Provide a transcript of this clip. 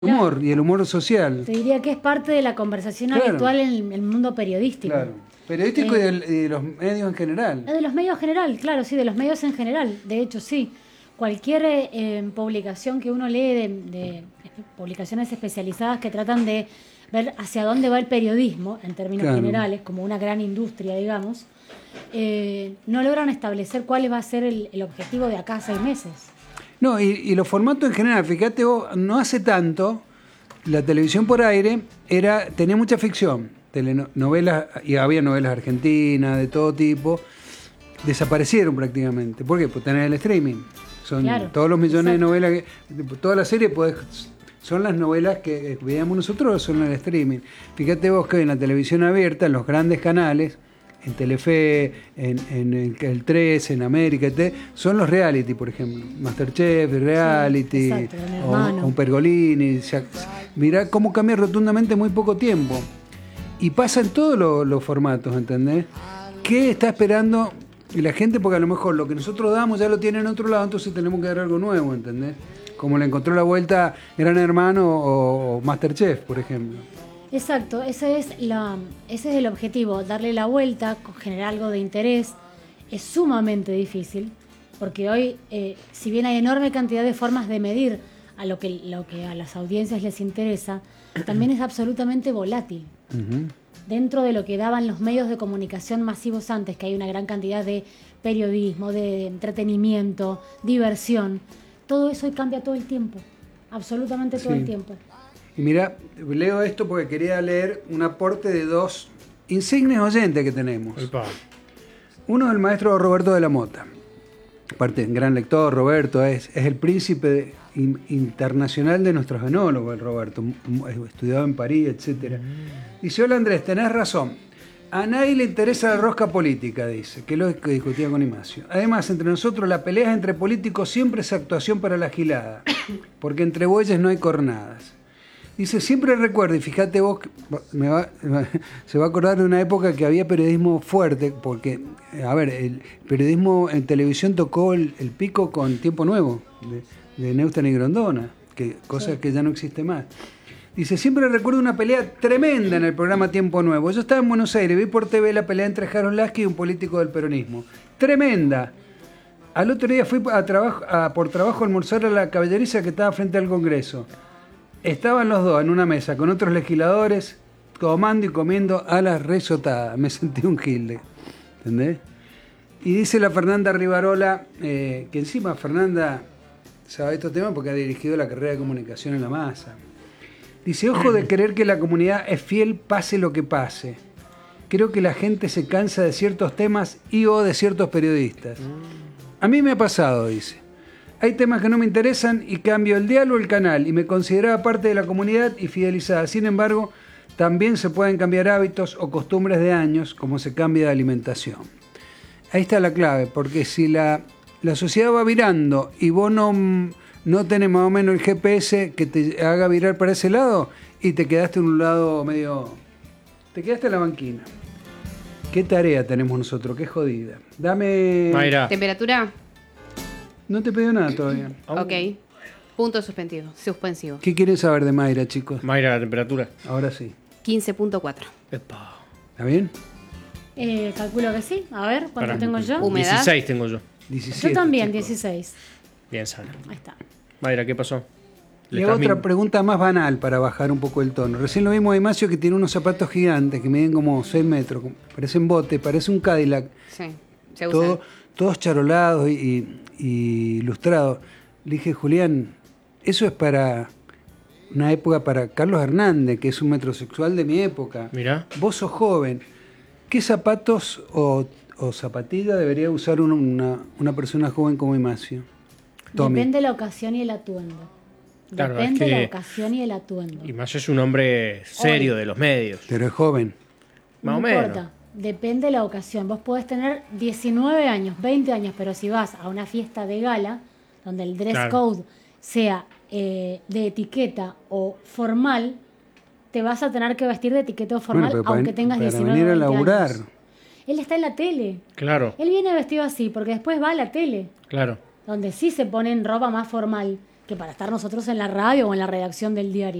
humor y el humor social. Te diría que es parte de la conversación Claro. habitual en el mundo periodístico. Claro. Periodístico y de los medios en general. De los medios en general, claro, sí, de los medios en general. De hecho, sí. Cualquier publicación que uno lee de publicaciones especializadas que tratan de ver hacia dónde va el periodismo, en términos Claro. generales, como una gran industria, digamos, no logran establecer cuál va a ser el objetivo de acá a 6 meses. No, y los formatos en general, fíjate vos, no hace tanto, la televisión por aire tenía mucha ficción, telenovelas, y había novelas argentinas de todo tipo, desaparecieron prácticamente. ¿Por qué? Pues tener el streaming. Son Claro, todos los millones exacto. de novelas, toda la serie son las novelas que veíamos nosotros, son en el streaming. Fíjate vos que en la televisión abierta, en los grandes canales, en Telefe, en el 13, en América, son los reality, por ejemplo. Masterchef, reality, Sí, exacto, Gran Hermano. o un Pergolini. Mirá cómo cambia rotundamente en muy poco tiempo. Y pasa en todos los formatos, ¿entendés? ¿Qué está esperando la gente? Porque a lo mejor lo que nosotros damos ya lo tiene en otro lado, entonces tenemos que dar algo nuevo, ¿entendés? Como le encontró la vuelta Gran Hermano o Masterchef, por ejemplo. Exacto, ese es el objetivo, darle la vuelta, generar algo de interés. Es sumamente difícil, porque hoy, si bien hay enorme cantidad de formas de medir a lo que a las audiencias les interesa, también es absolutamente volátil. Uh-huh. Dentro de lo que daban los medios de comunicación masivos antes, que hay una gran cantidad de periodismo, de entretenimiento, diversión, todo eso hoy cambia todo el tiempo, absolutamente todo el tiempo. Y mira, leo esto porque quería leer un aporte de dos insignes oyentes que tenemos. Epa. Uno es el maestro Roberto de la Mota. Aparte, un gran lector, Roberto, es el príncipe internacional de nuestros enólogos, el Roberto. Estudiado en París, etc. Dice, hola Andrés, tenés razón. A nadie le interesa la rosca política, dice, que lo que discutía con Ignacio. Además, entre nosotros la pelea entre políticos siempre es actuación para la gilada, porque entre bueyes no hay cornadas. Dice, siempre recuerdo, y fíjate vos, se va a acordar de una época que había periodismo fuerte, porque, a ver, el periodismo en televisión tocó el pico con Tiempo Nuevo, de Neustadt y Grondona, cosa que ya no existe más. Dice, siempre recuerdo una pelea tremenda en el programa Tiempo Nuevo. Yo estaba en Buenos Aires, vi por TV la pelea entre Harold Lasky y un político del peronismo. Tremenda. Al otro día fui por trabajo a almorzar a la caballeriza que estaba frente al Congreso. Estaban los dos en una mesa con otros legisladores, tomando y comiendo a las risotadas. Me sentí un gilde. ¿Entendés? Y dice la Fernanda Rivarola, que encima Fernanda sabe estos temas porque ha dirigido la carrera de comunicación en la masa. Dice, ojo de creer que la comunidad es fiel pase lo que pase. Creo que la gente se cansa de ciertos temas y o de ciertos periodistas. A mí me ha pasado, dice. Hay temas que no me interesan y cambio el dial o el canal y me consideraba parte de la comunidad y fidelizada. Sin embargo, también se pueden cambiar hábitos o costumbres de años como se cambia de alimentación. Ahí está la clave, porque si la sociedad va virando y vos no tenés más o menos el GPS que te haga virar para ese lado y te quedaste en un lado medio... Te quedaste en la banquina. ¿Qué tarea tenemos nosotros? Qué jodida. Dame... Mayra. ¿Temperatura? No te pido nada todavía. Ok. Punto suspensivo. ¿Qué quieren saber de Mayra, chicos? Mayra, la temperatura. Ahora sí. 15.4. Epa. ¿Está bien? Calculo que sí. A ver, ¿cuánto Pará. tengo yo? Humedad. 16 tengo yo. 17. Yo también, chicos. 16. Bien, Sara. Ahí está. Mayra, ¿qué pasó? Le hago otra pregunta más banal para bajar un poco el tono. Recién lo vimos a Ignacio que tiene unos zapatos gigantes que miden como 6 metros. Parecen bote, parece un Cadillac. Sí, se usa. Todos charolados y ilustrados. Le dije, Julián, eso es para una época para Carlos Hernández, que es un metrosexual de mi época. Mirá. Vos sos joven. ¿Qué zapatos o zapatillas debería usar una persona joven como Ignacio? Tommy. Depende de la ocasión y el atuendo. Claro, Depende es de que- la ocasión y el atuendo. Y más es un hombre serio de los medios. Pero es joven. Más No o menos. importa, depende de la ocasión. Vos podés tener 19 años, 20 años, pero si vas a una fiesta de gala, donde el dress Claro. code sea de etiqueta o formal, te vas a tener que vestir de etiqueta o formal, Bueno, pero aunque tengas para 19 venir a 20 laburar. años. Él está en la tele. Claro, Él viene vestido así, porque después va a la tele, claro. donde sí se ponen ropa más formal, que para estar nosotros en la radio o en la redacción del diario.